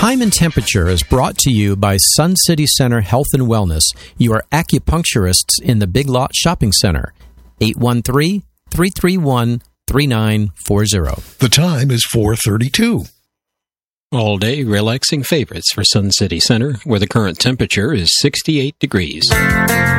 Time and Temperature is brought to you by Sun City Center Health and Wellness, your acupuncturists in the Big Lot Shopping Center. 813-331-3940. The time is 4:32. All day relaxing favorites for Sun City Center, where the current temperature is 68 degrees.